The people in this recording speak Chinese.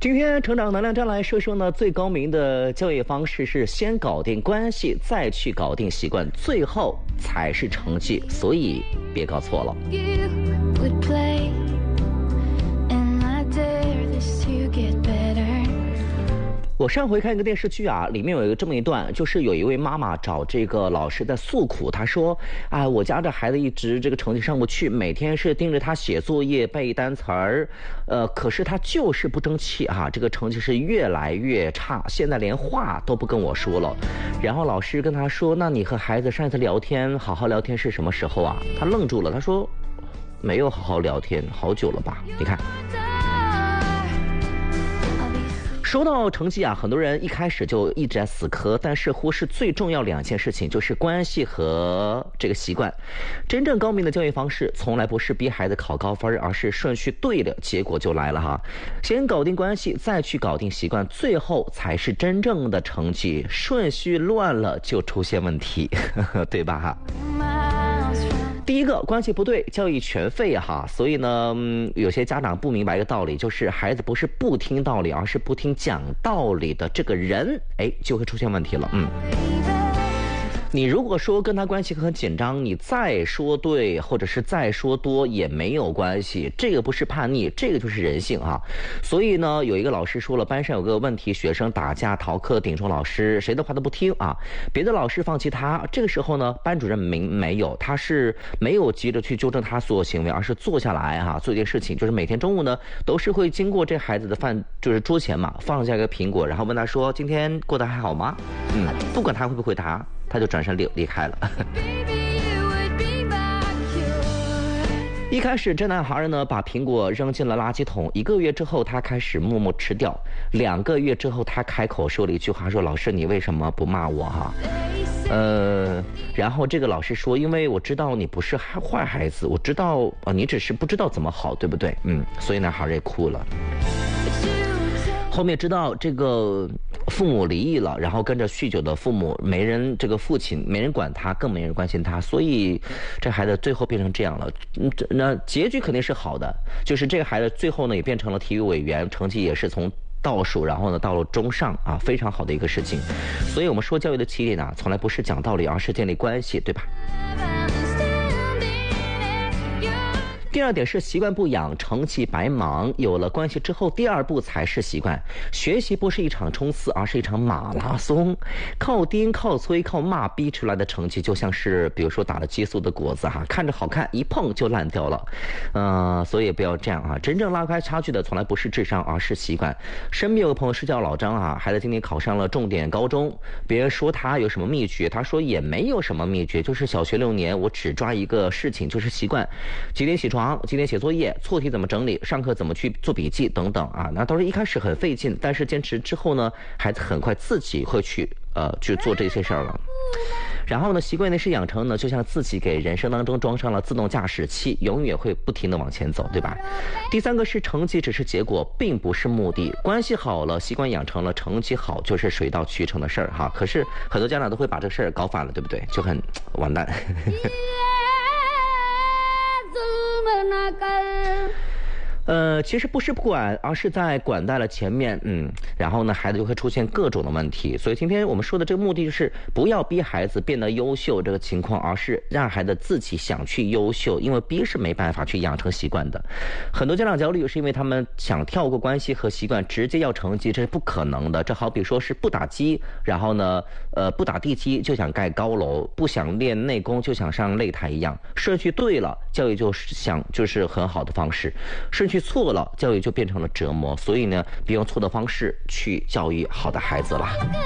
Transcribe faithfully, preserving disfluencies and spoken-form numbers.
今天成长能量站来说说呢，最高明的教育方式是先搞定关系，再去搞定习惯，最后才是成绩。所以别搞错了。我上回看一个电视剧啊，里面有一个这么一段，就是有一位妈妈找这个老师在诉苦，她说：“啊，我家这孩子一直这个成绩上不去，每天是盯着他写作业、背单词儿，呃，可是他就是不争气啊，这个成绩是越来越差，现在连话都不跟我说了。”然后老师跟他说：“那你和孩子上一次聊天，好好聊天是什么时候啊？”他愣住了，他说：“没有好好聊天，好久了吧？你看。”说到成绩啊，很多人一开始就一直在死磕，但是忽视最重要两件事情，就是关系和这个习惯。真正高明的教育方式，从来不是逼孩子考高分，而是顺序对了，结果就来了哈。先搞定关系，再去搞定习惯，最后才是真正的成绩。顺序乱了，就出现问题，对吧哈？第一个关系不对，教育全废哈。所以呢、嗯，有些家长不明白一个道理，就是孩子不是不听道理，而是不听讲道理的这个人，哎，就会出现问题了。嗯。你如果说跟他关系很紧张，你再说对或者是再说多也没有关系，这个不是叛逆，这个就是人性哈。所以呢，有一个老师说了，班上有个问题学生打架逃课顶撞老师，谁的话都不听啊，别的老师放弃他。这个时候呢，班主任明没有，他是没有急着去纠正他所有行为，而是坐下来哈做一件事情，就是每天中午呢都是会经过这孩子的饭就是桌前嘛，放下一个苹果，然后问他说今天过得还好吗？嗯，不管他会不会回答，他就转身离离开了。一开始这男孩呢把苹果扔进了垃圾桶，一个月之后他开始默默吃掉，两个月之后他开口说了一句话，说老师你为什么不骂我哈？呃，然后这个老师说，因为我知道你不是坏孩子，我知道啊，你只是不知道怎么好，对不对？嗯，所以男孩也哭了。后面知道这个父母离异了，然后跟着酗酒的父母，没人这个父亲没人管他，更没人关心他，所以这孩子最后变成这样了。嗯，那结局肯定是好的，就是这个孩子最后呢也变成了体育委员，成绩也是从倒数，然后呢到了中上啊，非常好的一个事情。所以我们说教育的起点呢，从来不是讲道理，而是建立关系，对吧？第二点是习惯不养，成绩白忙。有了关系之后，第二步才是习惯。学习不是一场冲刺，而是一场马拉松。靠盯、靠催、靠骂逼出来的成绩，就像是比如说打了激素的果子哈，看着好看，一碰就烂掉了。呃，所以不要这样啊！真正拉开差距的，从来不是智商，而是习惯。身边有个朋友是叫老张啊，孩子今年考上了重点高中，别人说他有什么秘诀，他说也没有什么秘诀，就是小学六年，我只抓一个事情，就是习惯，几点起床。今天写作业，错题怎么整理，上课怎么去做笔记等等啊，那都是一开始很费劲，但是坚持之后呢，孩子很快自己会去呃去做这些事儿了。然后呢，习惯的是养成呢，就像自己给人生当中装上了自动驾驶器，永远会不停的往前走，对吧？第三个是成绩只是结果，并不是目的。关系好了，习惯养成了，成绩好就是水到渠成的事儿哈。可是很多家长都会把这个事儿搞反了，对不对？就很完蛋。呃，其实不是不管，而是在管在了前面，嗯，然后呢，孩子就会出现各种的问题。所以今天我们说的这个目的就是不要逼孩子变得优秀这个情况，而是让孩子自己想去优秀，因为逼是没办法去养成习惯的。很多家长焦虑是因为他们想跳过关系和习惯，直接要成绩，这是不可能的。这好比说是不打机，然后呢，呃，不打地基就想盖高楼，不想练内功就想上擂台一样。顺序对了，教育就是想就是很好的方式；顺序去错了，教育就变成了折磨。所以呢，别用错的方式去教育好的孩子了。